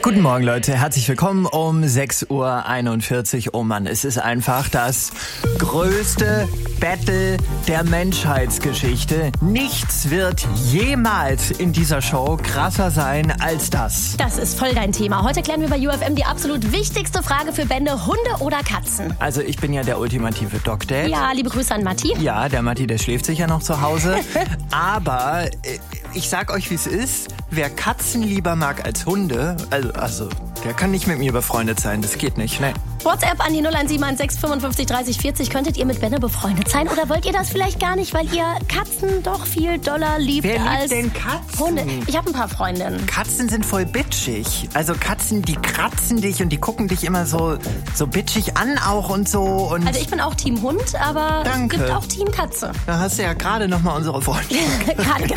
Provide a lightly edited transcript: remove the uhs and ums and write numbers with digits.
Guten Morgen, Leute. Herzlich willkommen um 6:41 Uhr. Oh Mann, es ist einfach das größte Battle der Menschheitsgeschichte. Nichts wird jemals in dieser Show krasser sein als das. Das ist voll dein Thema. Heute klären wir bei UFM die absolut wichtigste Frage für Bände: Hunde oder Katzen? Also ich bin ja der ultimative Dog-Dad. Ja, liebe Grüße an Matti. Ja, der Matti, der schläft sicher noch zu Hause. Aber ich sag euch, wie es ist. Wer Katzen lieber mag als Hunde, also der kann nicht mit mir befreundet sein. Das geht nicht, ne? WhatsApp an die 0171 55 30 40. Könntet ihr mit Benne befreundet sein? Oder wollt ihr das vielleicht gar nicht, weil ihr Katzen doch viel doller liebt Wer liebt als denn Katzen? Hunde? Ich habe ein paar Freundinnen. Katzen sind voll bitchig. Also Katzen, die kratzen dich und die gucken dich immer so bitchig an auch und so. Und Also ich bin auch Team Hund, aber Danke. gibt auch Team Katze. da hast du ja gerade noch mal unsere Freundin. Gerade